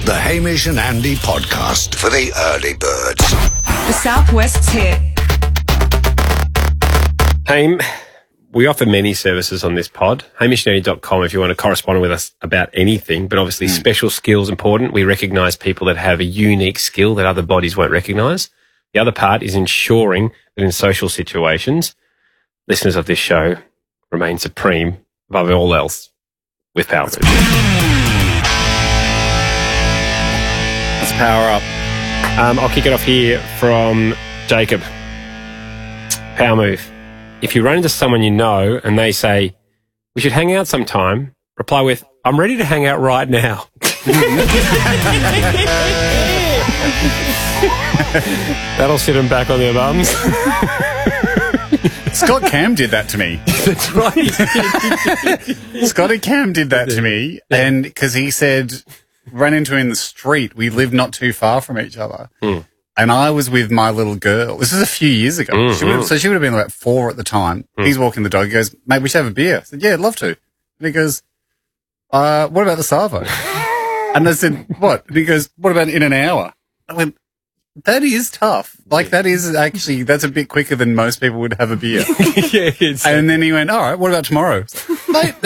The Hamish and Andy podcast for the early birds. The Southwest's hit. Haim, we offer many services on this pod. HamishAndy.com if you want to correspond with us about anything, but obviously special skills important. We recognise people that have a unique skill that other bodies won't recognise. The other part is ensuring that in social situations, listeners of this show remain supreme above all else with Power Move. Let's power up. I'll kick it off here from Jacob. Power Move. If you run into someone you know and they say, we should hang out sometime, reply with, I'm ready to hang out right now. That'll sit them back on their bums. Scott Cam did that to me. That's right. Scotty Cam did that to me, and because he said, ran into him in the street. We lived not too far from each other. And I was with my little girl. This is a few years ago. She would have been about 4 at the time. He's walking the dog. He goes, mate, we should have a beer. I said, yeah, I'd love to. And he goes, what about the Savo? And I said, what? And he goes, what about in an hour? I went, that is tough. Like, that is actually, that's a bit quicker than most people would have a beer. And then he went, all right, what about tomorrow? Mate,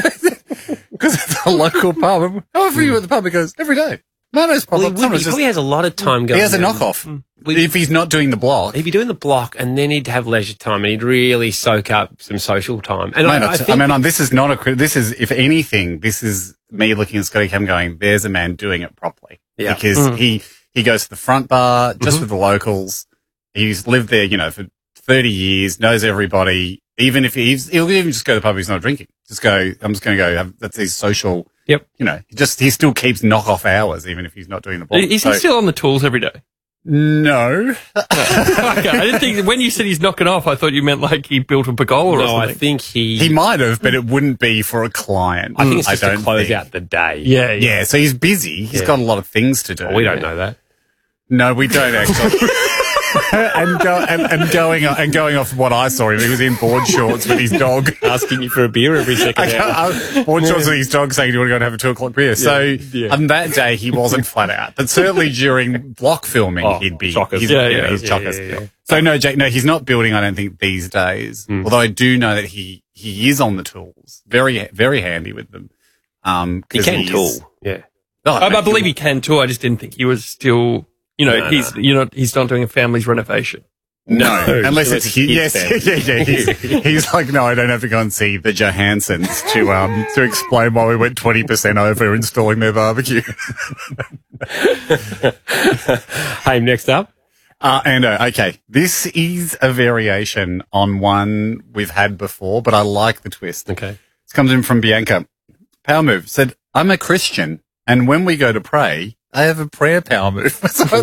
because it's a local pub. How often are you at the pub? He goes, every day. No, it's probably, he probably has a lot of time going. He has a knockoff. If he's not doing the block. He'd be doing the block and then he'd have leisure time and he'd really soak up some social time. And this is not this is, if anything, this is me looking at Scotty Cam going, there's a man doing it properly. Yeah. Because he goes to the front bar just with the locals. He's lived there, for 30 years, knows everybody. Even if he'll even just go to the pub, he's not drinking. Just go, I'm just going to go, that's his social. Yep. He still keeps knock-off hours, even if he's not doing the block. Is he still on the tools every day? No. Okay. I didn't think, when you said he's knocking off, I thought you meant like he built a pergola or something. No, I think he might have, but it wouldn't be for a client. I think it's just to close out the day. Yeah, so he's busy. He's got a lot of things to do. Well, we don't know that. No, we don't actually. and going off what I saw him, he was in board shorts with his dog, asking you for a beer every second hour. Board shorts with his dog, saying, "Do you want to go and have a 2:00 beer?" So on that day, he wasn't flat out, but certainly during block filming, he'd be chockers. He's chockers. Yeah. So no, Jake, no, he's not building. I don't think these days. Although I do know that he is on the tools, very very handy with them. He can tool, yeah. I believe he can too. I just didn't think he was still. He's not doing a family's renovation. No, unless it's his He's like, no, I don't have to go and see the Johansons to explain why we went 20% over installing their barbecue. Hey, next up. Okay. This is a variation on one we've had before, but I like the twist. Okay. This comes in from Bianca. Power Move said, I'm a Christian, and when we go to pray, I have a prayer power move. So I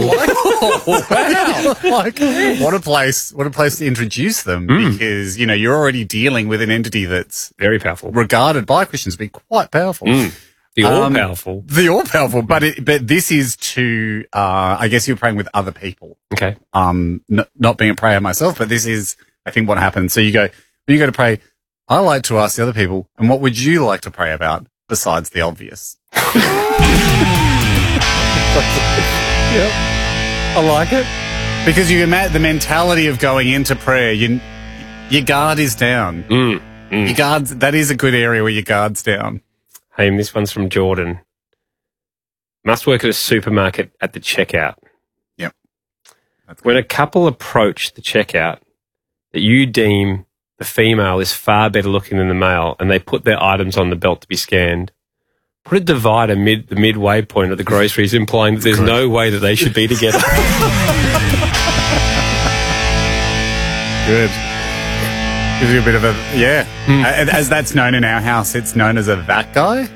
like, what a place to introduce them because, you're already dealing with an entity that's very powerful, regarded by Christians to be quite powerful. The all-powerful. But this is to, I guess you're praying with other people. Okay. Not being a prayer myself, but this is, I think, what happens. So when you go to pray, I like to ask the other people, and what would you like to pray about besides the obvious? Yep. I like it. Because the mentality of going into prayer, your guard is down. Your guards, that is a good area where your guard's down. Hey, this one's from Jordan. Must work at a supermarket at the checkout. Yep. When a couple approach the checkout that you deem the female is far better looking than the male and they put their items on the belt to be scanned, put a divider the midway point of the groceries, implying that there's no way that they should be together. Good. Gives you a bit of as that's known in our house, it's known as a that guy.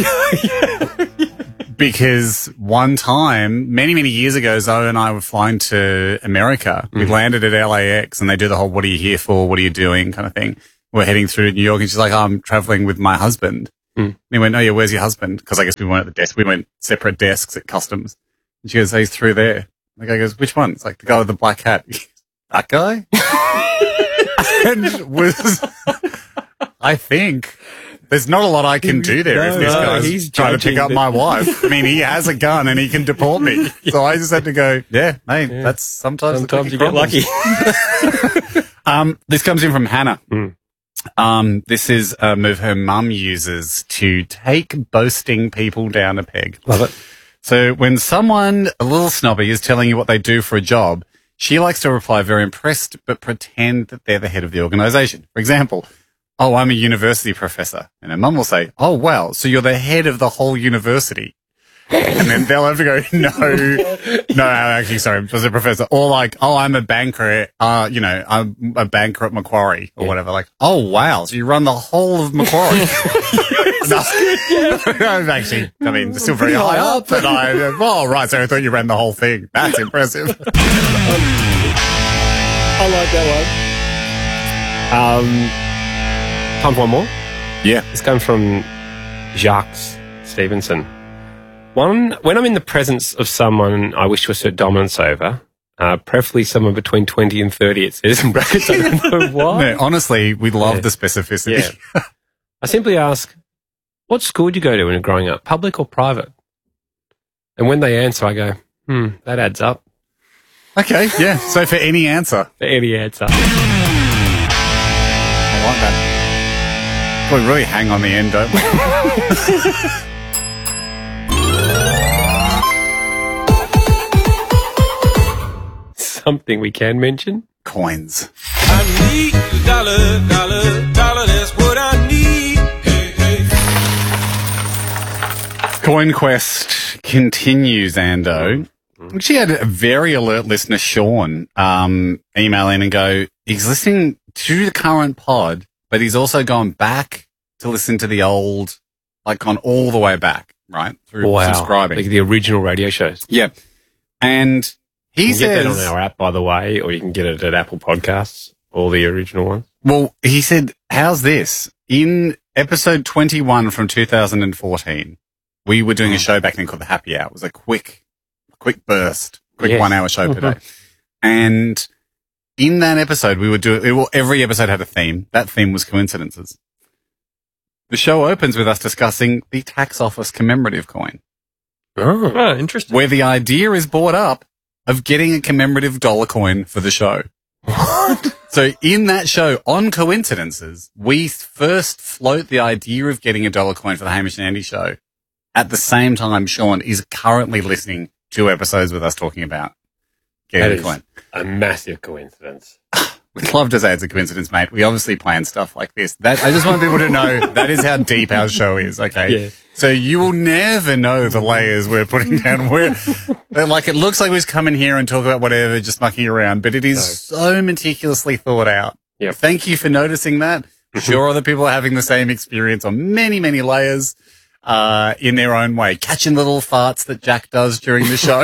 Because one time, many, many years ago, Zoe and I were flying to America. We landed at LAX and they do the whole, what are you here for? What are you doing? Kind of thing. We're heading through New York and she's like, I'm traveling with my husband. And he went, oh yeah, where's your husband? Because I guess we weren't at the desk. We went separate desks at customs. And she goes, oh, he's through there. The guy goes, which one? It's like the guy with the black hat. That guy? And was, I think, there's not a lot I can do there if this he's guy's trying to pick judging up my wife. I mean, he has a gun and he can deport me. So I just had to go, that's sometimes you get lucky. This comes in from Hannah. This is a move her mum uses to take boasting people down a peg. Love it. So when someone a little snobby is telling you what they do for a job, she likes to reply very impressed, but pretend that they're the head of the organisation. For example, oh, I'm a university professor. And her mum will say, oh, wow, so you're the head of the whole university. And then they'll have to go, no, actually, sorry, I was a professor. Or like, oh, I'm a banker, I'm a banker at Macquarie or whatever. Like, oh, wow, so you run the whole of Macquarie. Actually, I mean, still very high up, but right, so I thought you ran the whole thing. That's impressive. I like that one. Time for one more? Yeah. This comes from Jacques Stevenson. When I'm in the presence of someone I wish to assert dominance over, preferably someone between 20 and 30, it says in brackets, I don't know why. No, honestly, we love the specificity. Yeah. I simply ask, what school did you go to when you were growing up, public or private? And when they answer, I go, that adds up. Okay, yeah. So for any answer. For any answer. I like that. We really hang on the end, don't we? Something we can mention? Coins. I need the dollar, that's what I need. Hey. Coin Quest continues, Ando. Actually had a very alert listener, Sean, email in and go, he's listening to the current pod, but he's also gone back to listen to the old, like gone all the way back, right? Through subscribing. Like the original radio shows. Yep. And he you can says, get that on our app, by the way, or you can get it at Apple Podcasts, all the original ones. well, he said, how's this? In episode 21 from 2014, we were doing a show back then called The Happy Hour. It was a quick burst, 1 hour show per day. And in that episode, we would do every episode had a theme. That theme was coincidences. The show opens with us discussing the tax office commemorative coin, Oh, interesting. where the idea is brought up of getting a commemorative dollar coin for the show. What? So in that show, on coincidences, we first float the idea of getting a dollar coin for the Hamish and Andy show. At the same time, Sean is currently listening to episodes with us talking about getting a coin. A massive coincidence. We'd love to say it's a coincidence, mate. We obviously plan stuff like this. I just want people to know that is how deep our show is, okay? Yeah. So you will never know the layers we're putting down. Like, it looks like we just come in here and talk about whatever, just mucking around, but it is so meticulously thought out. Yep. Thank you for noticing that. I'm sure other people are having the same experience on many, many layers, in their own way. Catching little farts that Jack does during the show.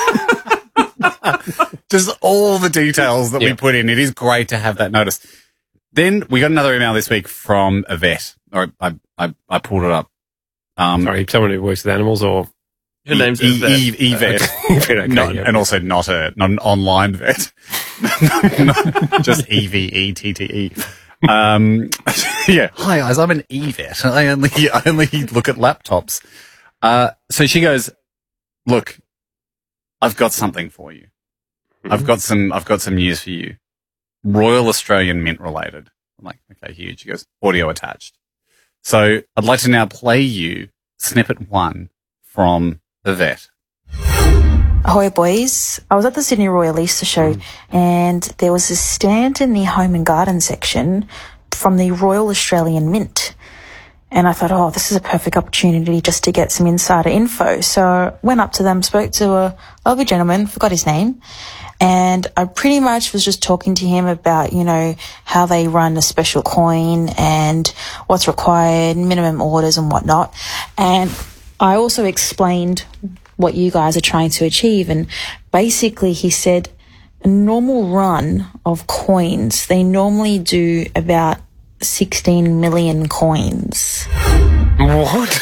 Just all the details that we put in. It is great to have that notice. Then we got another email this week from Yvette. Or I pulled it up. Sorry, someone who works with animals or... Her name's Yvette. Yvette. Okay, and also not an online vet. Just EVETTE. Yeah. Hi guys, I'm an EVET. I only look at laptops. So she goes, look, I've got something for you. I've got some news for you. Royal Australian Mint related. I'm like, okay, huge. She goes, audio attached. So I'd like to now play you snippet 1 from Yvette. Ahoy boys, I was at the Sydney Royal Easter Show and there was a stand in the Home and Garden section from the Royal Australian Mint. And I thought, oh, this is a perfect opportunity just to get some insider info. So I went up to them, spoke to a lovely gentleman, forgot his name, and I pretty much was just talking to him about, you know, how they run a special coin and what's required, minimum orders and whatnot. And I also explained what you guys are trying to achieve. And basically he said a normal run of coins, they normally do about 16 million coins. What?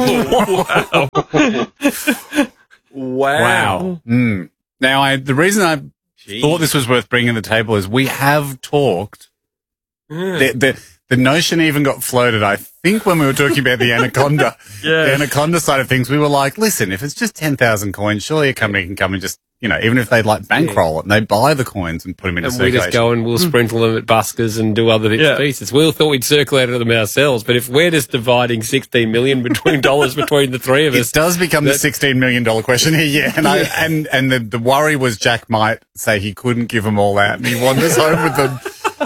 Wow. Now, the reason I thought this was worth bringing to the table is we have talked. The the notion even got floated, I think, when we were talking about the Anaconda, the Anaconda side of things. We were like, listen, if it's just 10,000 coins, surely a company can come and just, you know, even if they like bankroll it and they buy the coins and put them into circulation. We just go and we'll sprinkle them at buskers and do other bits and pieces. We all thought we'd circulate them ourselves, but if we're just dividing $16 million between the three of us, it does become the $16 million question here. Yeah, and the worry was Jack might say he couldn't give them all out and he wanders home with them.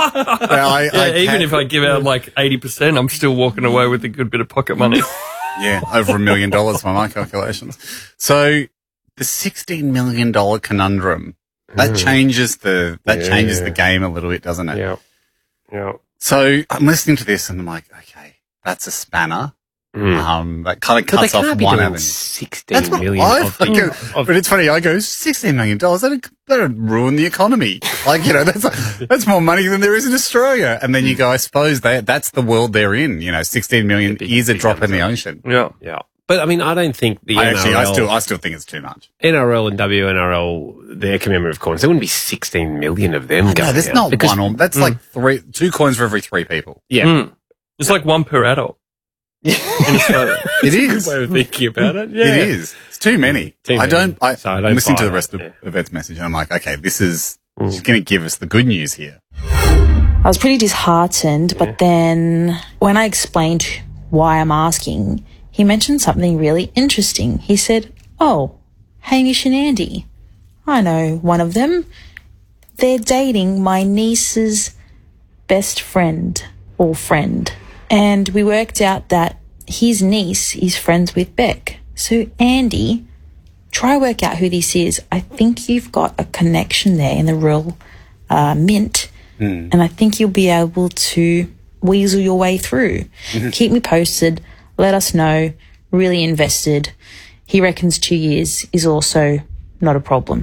Even if I give out like 80%, I'm still walking away with a good bit of pocket money. Yeah, over $1 million by my calculations. So the $16 million conundrum, that changes the game a little bit, doesn't it? Yeah. So I'm listening to this and I'm like, okay, that's a spanner. That kind of cuts off one avenue. $16 million. But it's funny. I go, $16 million. That'd ruin the economy. Like, you know, that's more money than there is in Australia. And then you go, I suppose that's the world they're in. You know, 16 million is a drop in the ocean. Yeah. But I mean, I don't think the NRL. I still think it's too much. NRL and WNRL, their commemorative coins, there wouldn't be 16 million of them going. No, there's not one. That's like 2 coins for every 3 people. Yeah. It's like 1 per adult. In Australia. It is. Good way of thinking about it. Yeah. It is. It's too many. I'm listening to the rest of of Ed's message and I'm like, okay, this is she's going to give us the good news here. I was pretty disheartened, but then when I explained why I'm asking, he mentioned something really interesting. He said, oh, Hamish and Andy. I know one of them. They're dating my niece's best friend or friend. And we worked out that his niece is friends with Beck. So, Andy, try work out who this is. I think you've got a connection there in the Royal Mint. And I think you'll be able to weasel your way through. Keep me posted. Let us know. Really invested. He reckons 2 years is also not a problem.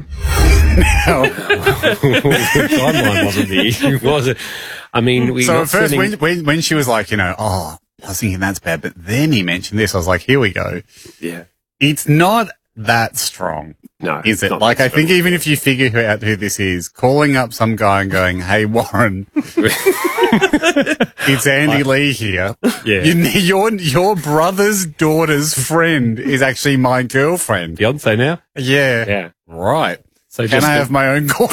The timeline wasn't the issue, was it? I mean, so at first, when she was like, you know, I was thinking that's bad, but then he mentioned this, I was like, here we go. Yeah. It's not that strong. No. Is it? Like, I think even if you figure out who this is, calling up some guy and going, hey, Warren, it's Andy Lee here. Yeah. Your brother's daughter's friend is actually my girlfriend. Beyonce now? Yeah. Yeah. Right. So Can I have my own coin?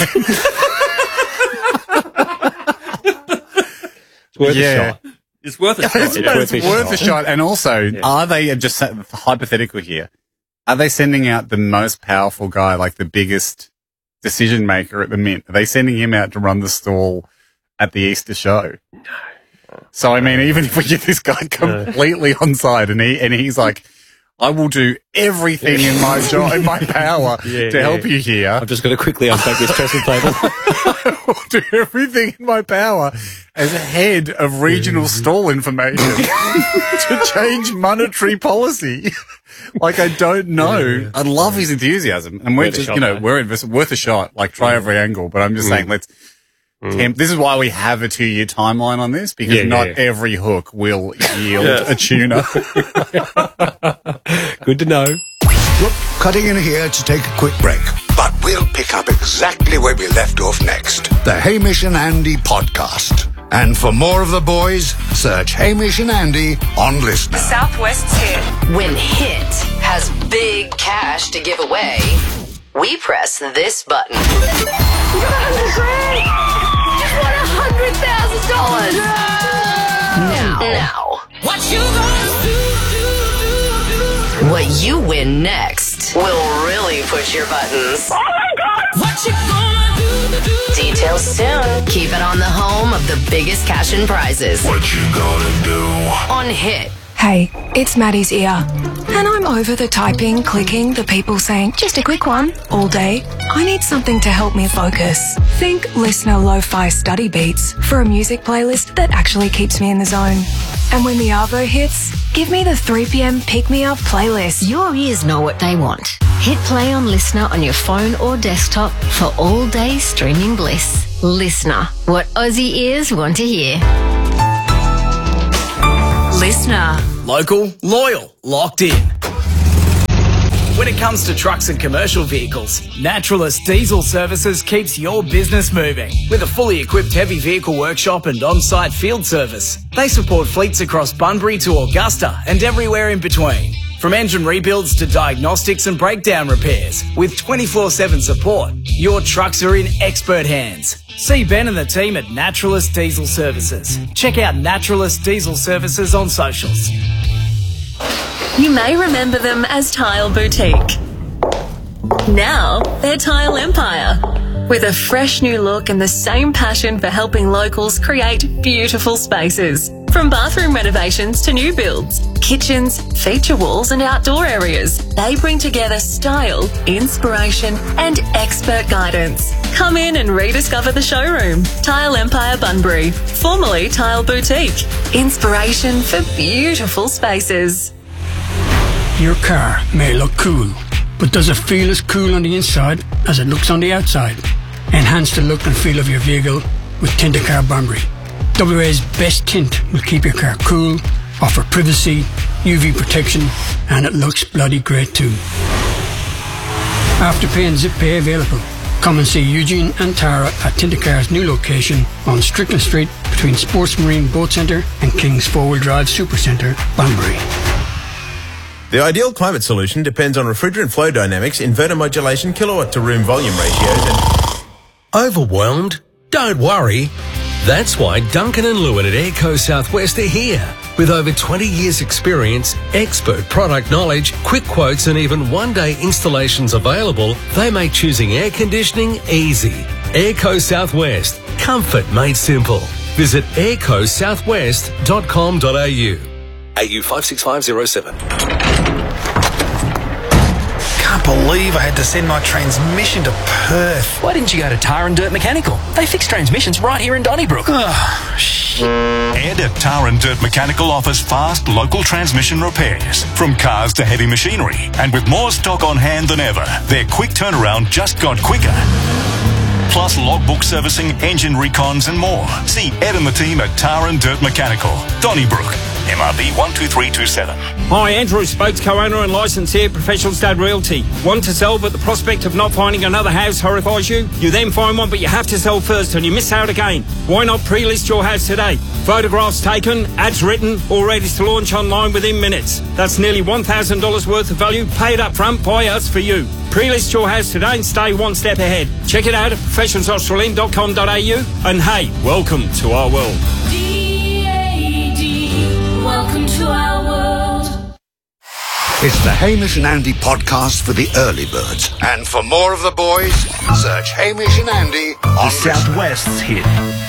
It's worth a shot. It's worth a shot. It's worth a shot. And also, are they, just hypothetical here, are they sending out the most powerful guy, like the biggest decision maker at the Mint? Are they sending him out to run the stall at the Easter show? No. So, I mean, even if we get this guy completely on side and he's like, I will do everything in my power to help you here. I've just got to quickly unpack this trestle table. I will do everything in my power as head of regional stall information to change monetary policy. Like, I don't know. I love his enthusiasm. And we're just, we're worth a shot. Like, try every angle. But I'm just saying, let's tempt. This is why we have a 2-year timeline on this, because not every hook will yield a tuna. Good to know. Look, cutting in here to take a quick break. But we'll pick up exactly where we left off next. The Hamish and Andy podcast. And for more of the boys, search Hamish and Andy on Listener. Southwest's Hit. When Hit has big cash to give away, we press this button. $100,000. Now. What you gonna do? What you win next will really push your buttons. Oh my God! What you gonna do? Details soon. Keep it on the home of the biggest cash and prizes. What you gonna do? On Hit. Hey, it's Maddie's ear. And I'm over the typing, clicking, the people saying, just a quick one, all day. I need something to help me focus. Think Listener Lo-Fi Study Beats for a music playlist that actually keeps me in the zone. And when the Arvo hits, give me the 3 p.m. pick-me-up playlist. Your ears know what they want. Hit play on Listener on your phone or desktop for all-day streaming bliss. Listener, what Aussie ears want to hear. Listener. Local, loyal, locked in. When it comes to trucks and commercial vehicles, Naturalist Diesel Services keeps your business moving. With a fully equipped heavy vehicle workshop and on-site field service, they support fleets across Bunbury to Augusta and everywhere in between. From engine rebuilds to diagnostics and breakdown repairs, with 24/7 support, your trucks are in expert hands. See Ben and the team at Naturalist Diesel Services. Check out Naturalist Diesel Services on socials. You may remember them as Tile Boutique. Now they're Tile Empire. With a fresh new look and the same passion for helping locals create beautiful spaces. From bathroom renovations to new builds, kitchens, feature walls and outdoor areas, they bring together style, inspiration and expert guidance. Come in and rediscover the showroom. Tile Empire Bunbury, formerly Tile Boutique. Inspiration for beautiful spaces. Your car may look cool, but does it feel as cool on the inside as it looks on the outside? Enhance the look and feel of your vehicle with Tintacar Bunbury. WA's best tint will keep your car cool, offer privacy, UV protection, and it looks bloody great too. Afterpay and ZipPay available. Come and see Eugene and Tara at Tintacar's new location on Strickland Street between Sports Marine Boat Centre and King's 4-Wheel Drive Supercentre, Bunbury. The ideal climate solution depends on refrigerant flow dynamics, inverter modulation, kilowatt to room volume ratios and... Overwhelmed? Don't worry. That's why Duncan and Lewin at Airco Southwest are here. With over 20 years experience, expert product knowledge, quick quotes and even one-day installations available, they make choosing air conditioning easy. Airco Southwest. Comfort made simple. Visit aircosouthwest.com.au. AU 56507. Can't believe I had to send my transmission to Perth. Why didn't you go to Tar and Dirt Mechanical? They fix transmissions right here in Donnybrook. Oh, shit. Ed at Tar and Dirt Mechanical offers fast local transmission repairs, from cars to heavy machinery. And with more stock on hand than ever, their quick turnaround just got quicker. Plus logbook servicing, engine recons and more. See Ed and the team at Tar and Dirt Mechanical, Donnybrook. MRB 12327. Hi, Andrew Spokes, co-owner and licensee at Professional Stud Realty. Want to sell, but the prospect of not finding another house horrifies you? You then find one, but you have to sell first and you miss out again. Why not pre-list your house today? Photographs taken, ads written, all ready to launch online within minutes. That's nearly $1,000 worth of value paid up front by us for you. Pre-list your house today and stay one step ahead. Check it out at professionalsaustralian.com.au and hey, welcome to our world. Welcome to our world. It's the Hamish and Andy podcast for the early birds. And for more of the boys, search Hamish and Andy on the Southwest's hit.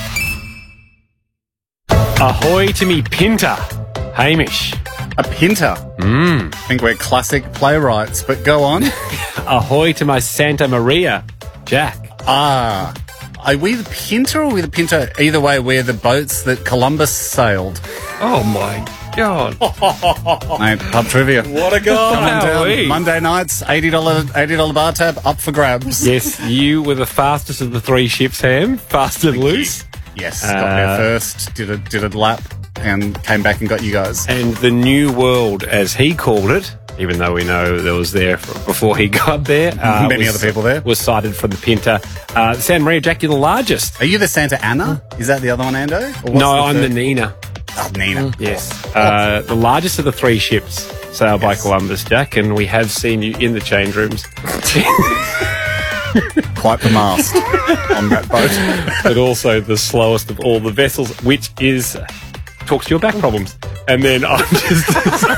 Ahoy to me Pinter, Hamish. A Pinter? I think we're classic playwrights, but go on. Ahoy to my Santa Maria, Jack. Are we the Pinter or are we the Pinter? Either way, we're the boats that Columbus sailed. Oh, my God. Mate, pub trivia. What a guy. Monday nights, $80 bar tab, up for grabs. Yes, you were the fastest of the three ships, Ham. Fast and loose. Yes, got there first, did a lap, and came back and got you guys. And the new world, as he called it, even though we know there was there before he got there. Many other people there. Was sighted from the Pinter. Santa Maria, Jack, you're the largest. Are you the Santa Ana? Is that the other one, Ando? No, I'm the Nina. Oh, Nina. Yes. The largest of the three ships sailed by Columbus, Jack, and we have seen you in the change rooms. Quite the mast on that boat. But also the slowest of all the vessels, which is... talks to your back problems. And then I'm just...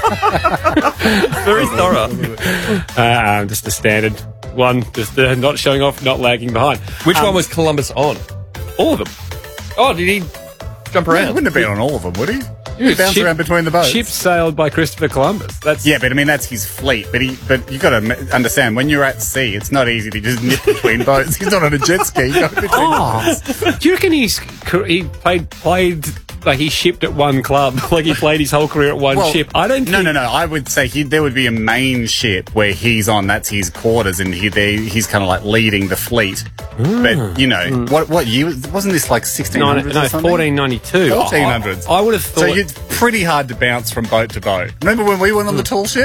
very thorough. Just a standard one, just not showing off, not lagging behind. Which one was Columbus on? All of them. Oh, did he jump around? He wouldn't have been on all of them, would he? He bounced around between the boats. Ships sailed by Christopher Columbus. Yeah, but I mean, that's his fleet. But you got to understand, when you're at sea, it's not easy to just nip between boats. He's not on a jet ski. Go between boats. Do you reckon he played like he shipped at one club, like he played his whole career at one ship? I don't think... No. I would say there would be a main ship where he's on, that's his quarters, and he's kind of like leading the fleet. But, you know, what year? Wasn't this like 1600s or something? 1492. 1400s. I would have thought... So it's pretty hard to bounce from boat to boat. Remember when we went on the tall ship?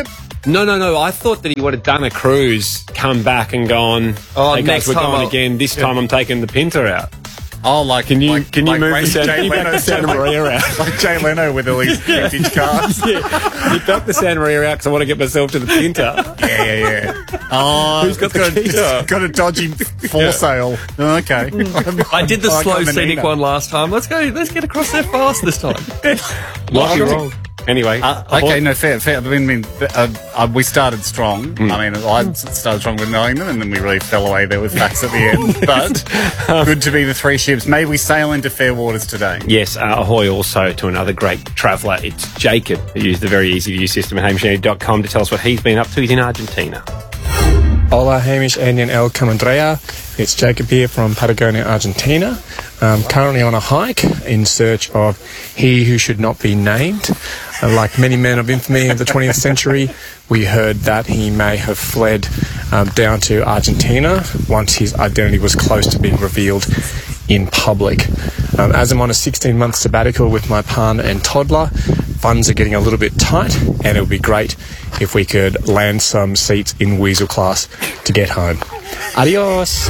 No. I thought that he would have done a cruise, come back and gone, Oh, hey guys, next we're time going again. This time I'm taking the Pinta out. Oh, like Can you move Jay the Santa Maria out? Like Jay Leno with all these vintage cars. You back the Santa Maria out because I want to get myself to the Pinta. Yeah. Oh, Who's got the keys? Got a dodgy for sale. Okay. I did the I slow got an scenic email. one last time. Let's get across there fast this time. Might be wrong. Anyway. Okay, no, fair. I mean, we started strong. I mean, I started strong with knowing them, and then we really fell away there with facts at the end. But good to be the three ships. May we sail into fair waters today. Yes, ahoy also to another great traveller. It's Jacob, who used the very easy-to-use system at HamishAndy.com to tell us what he's been up to. He's in Argentina. Hola, Hamish, Andy and El Camandrea. It's Jacob here from Patagonia, Argentina. Currently on a hike in search of he who should not be named. Like many men of infamy of the 20th century, we heard that he may have fled down to Argentina once his identity was close to being revealed in public. As I'm on a 16-month sabbatical with my partner and toddler, funds are getting a little bit tight, and it would be great if we could land some seats in Weasel class to get home. Adios.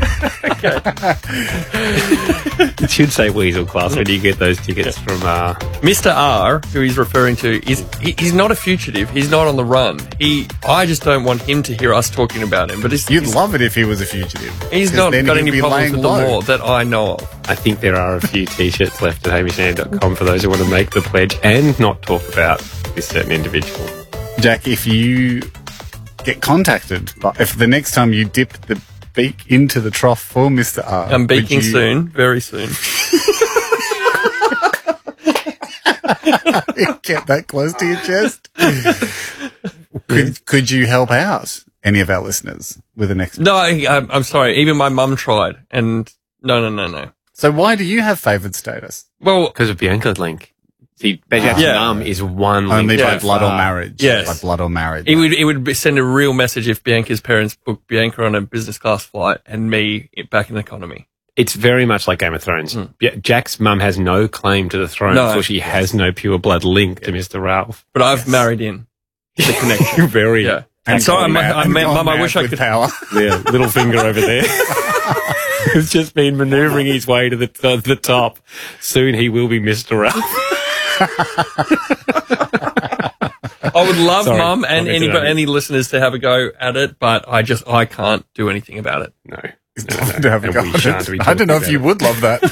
It should say Weasel class when you get those tickets from... Mr. R, who he's referring to, he's not a fugitive. He's not on the run. I just don't want him to hear us talking about him. But You'd love it if he was a fugitive. He's not got any problems with the law that I know of. I think there are a few T-shirts left at HamishAndy.com for those who want to make the pledge and not talk about this certain individual. Jack, if you get contacted, if the next time you dip the beak into the trough for Mr. R... I'm beaking soon, very soon. Get that close to your chest. Could you help out any of our listeners with an expert? No, I'm sorry. Even my mum tried, and no. So why do you have favoured status? Well, because of Bianca's link. See, Jack's mum is one link. Only by blood or marriage. Yes. By blood or marriage. It would send a real message if Bianca's parents booked Bianca on a business class flight and me back in economy. It's very much like Game of Thrones. Jack's mum has no claim to the throne, so she has no pure blood link to Mr. Ralph. But I've married in the connection. Very. Yeah. And so Mum, I wish I could. Power. Yeah, little finger over there. He's just been manoeuvring his way to the top. Soon he will be Mr. Ralph. I would love Mum and any listeners to have a go at it, but I can't do anything about it. No. To have a go at it. I don't know if you would love that.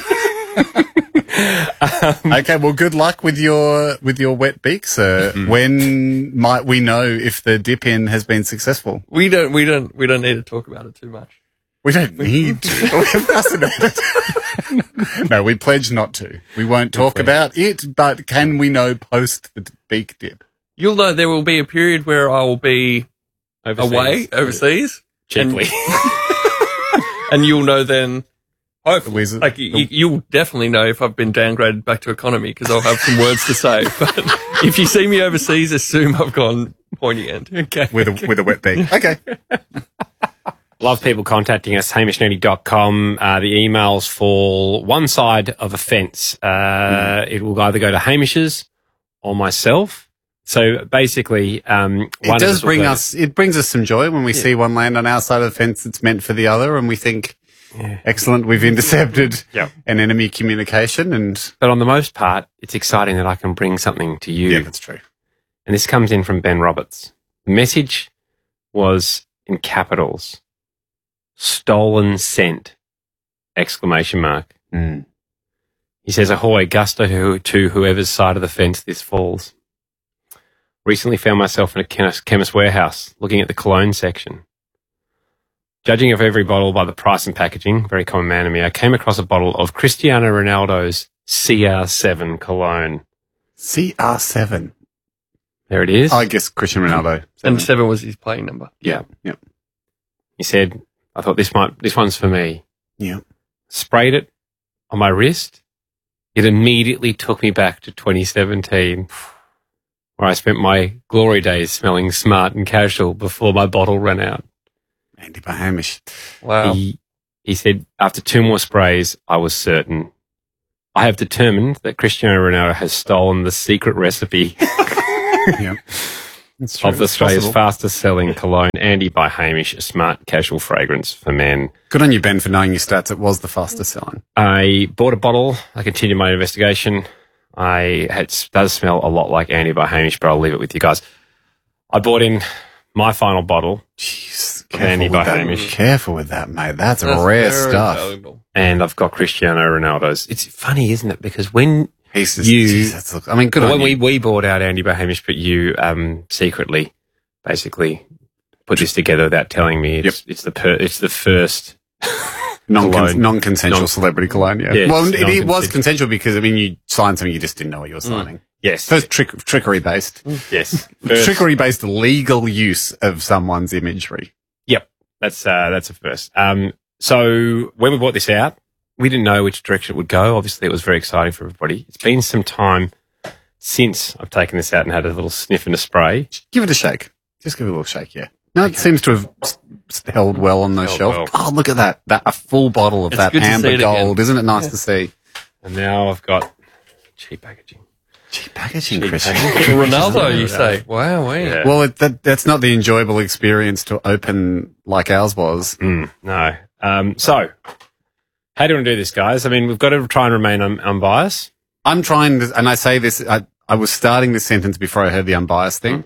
Okay, well, good luck with your wet beak, sir. When might we know if the dip in has been successful? We don't need to talk about it too much. We don't need to. We're fascinated. No, we pledge not to. We won't talk about it, but can we know post the beak dip? You'll know there will be a period where I will be overseas. Gently. And you'll know then, hopefully, you'll definitely know if I've been downgraded back to economy because I'll have some words to say. But if you see me overseas, assume I've gone pointy end. Okay. With a wet beak. Okay. Love people contacting us, HamishAndy.com. The emails fall one side of a fence. It will either go to Hamish's or myself. So basically, it brings us some joy when we see one land on our side of the fence that's meant for the other, and we think, excellent, we've intercepted an enemy communication. But on the most part, it's exciting that I can bring something to you. Yeah, that's true. And this comes in from Ben Roberts. The message was in capitals. Stolen scent! ! He says, ahoy, gusto to whoever's side of the fence this falls. Recently found myself in a chemist warehouse looking at the cologne section. Judging of every bottle by the price and packaging, very common man to me, I came across a bottle of Cristiano Ronaldo's CR7 cologne. CR7? There it is. I guess Cristiano Ronaldo. And 7 was his playing number. Yeah. He said, I thought this one's for me. Yeah. Sprayed it on my wrist. It immediately took me back to 2017, where I spent my glory days smelling smart and casual before my bottle ran out. Andy Bahamish. Wow. He said, after 2 more sprays, I was certain. I have determined that Cristiano Ronaldo has stolen the secret recipe. It's true. of Australia's fastest selling cologne, Andy by Hamish, a smart casual fragrance for men. Good on you, Ben, for knowing your stats. It was the fastest selling. I bought a bottle. I continued my investigation. It does smell a lot like Andy by Hamish, but I'll leave it with you guys. I bought in my final bottle. Jeez, of Andy by Hamish. Careful with that, mate. That's rare stuff. valuable. And I've got Cristiano Ronaldo's. It's funny, isn't it? Because when Good when on you. we bought out Andy by Hamish, but you secretly, basically, put this together without telling me. It's the first non-consensual celebrity cologne. Yeah. Yes, Well, it was consensual because you signed something you just didn't know what you were signing. Yes. First trickery based. Yes. Trickery based legal use of someone's imagery. Yep. That's a first. So when we brought this out, we didn't know which direction it would go. Obviously, it was very exciting for everybody. It's been some time since I've taken this out and had a little sniff and a spray. Give it a shake. Just give it a little shake, yeah. No, it seems to have held well on the shelf. well. Oh, look at that. A full bottle of It's that good to see amber it again. gold. Isn't it nice to see? And now I've got cheap packaging. Cheap packaging, Cheap Christian. packaging. Ronaldo, you say? Wow, Yeah. Well, that's not the enjoyable experience to open like ours was. No. So, how do you want to do this, guys? I mean, we've got to try and remain unbiased. I'm trying this, and I say this, I was starting this sentence before I heard the unbiased thing.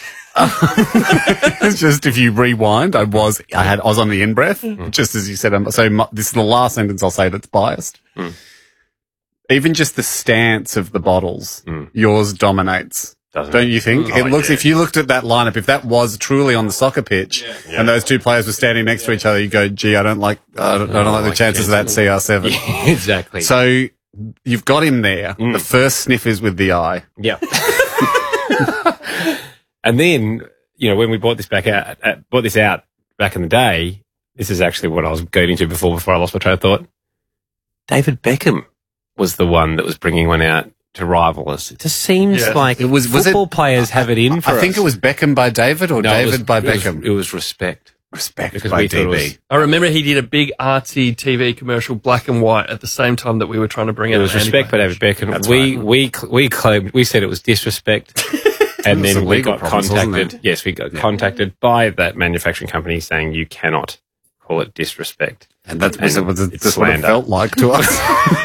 It's just if you rewind, I was on the in breath, just as you said. This is the last sentence I'll say that's biased. Even just the stance of the bottles, yours dominates. Don't you think? It looks, if you looked at that lineup, if that was truly on the soccer pitch and those two players were standing next to each other, you go, gee, I don't like the chances of that CR7. Yeah, exactly. So you've got him there. The first sniff is with the eye. Yeah. And then, when we brought this out back in the day, this is actually what I was going into before I lost my train of thought. David Beckham was the one that was bringing one out to rival us. It just seems like football players have it in for us. I think it was Beckham by David or David by Beckham. It was respect. Respect Because by we thought it DB. was- I remember he did a big artsy TV commercial, black and white, at the same time that we were trying to bring It out was Andy respect by David Beckham. That's We claimed, we said it was disrespect. And It was then a we legal got problems, wasn't contacted. it? Yes, we got contacted by that manufacturing company saying you cannot call it disrespect. And that's And what it it's what it slander. felt like to us.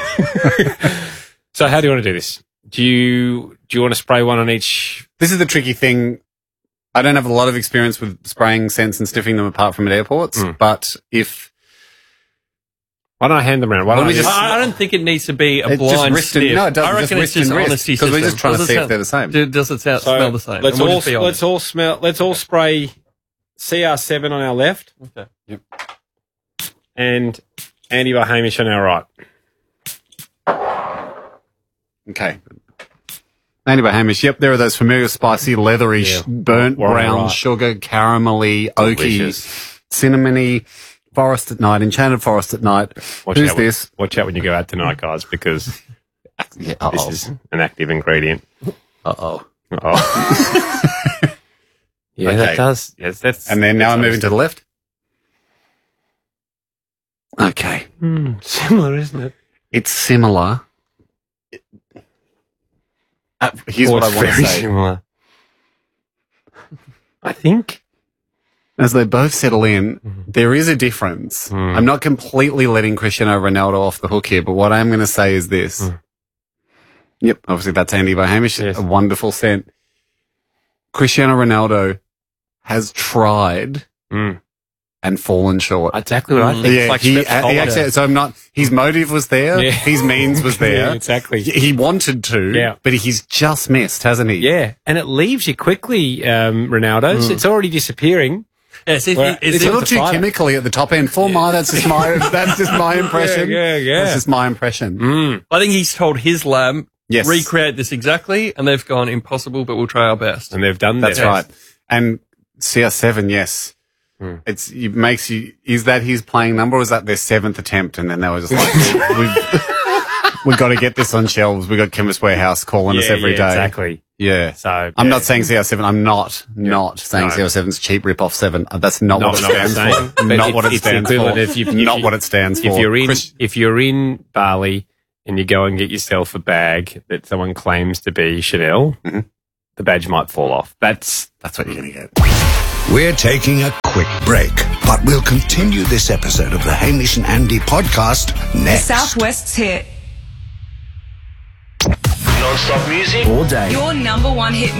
So how do you want to do this? Do you want to spray one on each? This is the tricky thing. I don't have a lot of experience with spraying scents and sniffing them apart from at airports, but why don't I hand them around? Why don't I don't think it needs to be a It's just blind wrist and- sniff. no, it doesn't. I Just reckon it's wrist just and wrist, honesty 'cause we're system. just trying to Does see it if sound- they're the same. Does it smell the same? Let's And we'll all just be honest. let's all spray CR7 on our left. Okay. Yep. And Andy by Hamish on our right. Okay. Andy by Hamish. Yep, there are those familiar spicy, leathery, burnt We're on the brown, right. sugar, caramelly, oaky, Delicious. cinnamony, forest at night, enchanted forest at night. Who's this? Watch out when you go out tonight, guys, because this is an active ingredient. Uh-oh. Yeah, Okay. that does. Yes, that's. And then now I'm that's moving to the left. Okay. Similar, isn't it? It's similar. Here's what I want to Very say. similar. I think. As they both settle in, there is a difference. I'm not completely letting Cristiano Ronaldo off the hook here, but what I'm going to say is this. Yep, obviously that's Andy by Hamish. A wonderful scent. Cristiano Ronaldo has tried and fallen short. Exactly what I think. Yeah, It's like he Streptococcus. actually, so I'm not, his motive was there, Yeah. his means was there. Yeah, exactly. He wanted to, Yeah. but he's just missed, hasn't he? Yeah, and it leaves you quickly, Ronaldo. It's already disappearing. Yes, It's a little too chemically at the top end. That's just my impression. Yeah. That's just my impression. I think he's told his lab, Yes. recreate this exactly, and they've gone impossible, but we'll try our best. And they've done that. That's right. And CR7, yes. It makes you, is that his playing number or is that their 7th attempt? And then they were just like, we've got to get this on shelves. We've got Chemist Warehouse calling us every day. Exactly. Yeah. So I'm not saying CR7. I'm not saying CR7's cheap rip-off 7. That's not what it stands for. Not what it stands for. Not what it stands for. If you're in Bali and you go and get yourself a bag that someone claims to be Chanel, the badge might fall off. That's what you're going to get. We're taking a quick break, but we'll continue this episode of the Hamish and Andy podcast next. Southwest's hit. Non-stop music all day. Your number one hit